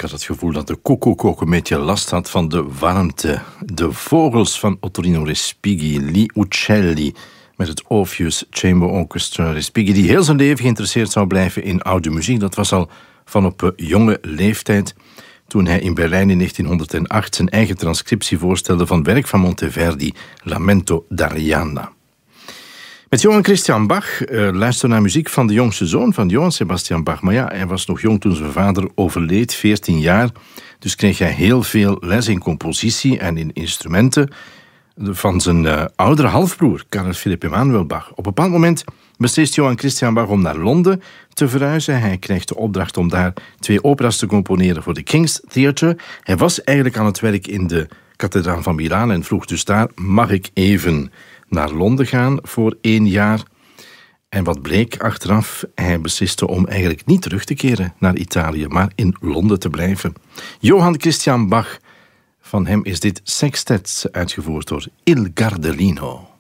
Ik had het gevoel dat de koekoek ook een beetje last had van de warmte. De vogels van Ottorino Respighi, Gli Uccelli, met het Orpheus Chamber Orchestra. Respighi, die heel zijn leven geïnteresseerd zou blijven in oude muziek. Dat was al van op jonge leeftijd, toen hij in Berlijn in 1908 zijn eigen transcriptie voorstelde van werk van Monteverdi, Lamento d'Arianna. Met Johann Christian Bach luisteren naar muziek van de jongste zoon van Johann Sebastian Bach. Maar ja, hij was nog jong toen zijn vader overleed, 14 jaar. Dus kreeg hij heel veel les in compositie en in instrumenten van zijn oudere halfbroer, Carl Philipp Emanuel Bach. Op een bepaald moment beslist Johann Christian Bach om naar Londen te verhuizen. Hij krijgt de opdracht om daar 2 operas te componeren voor de King's Theatre. Hij was eigenlijk aan het werk in de kathedraal van Milaan en vroeg dus daar: mag ik even naar Londen gaan voor 1 jaar? En wat bleek achteraf? Hij besliste om eigenlijk niet terug te keren naar Italië, maar in Londen te blijven. Johann Christian Bach, van hem is dit Sextet, uitgevoerd door Il Gardelino.